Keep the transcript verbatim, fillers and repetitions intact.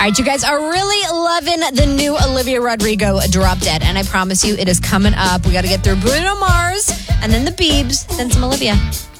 right, you guys are really loving the new Olivia Rodrigo Drop Dead. And I promise you, it is coming up. We got to get through Bruno Mars and then the Biebs, then some Olivia.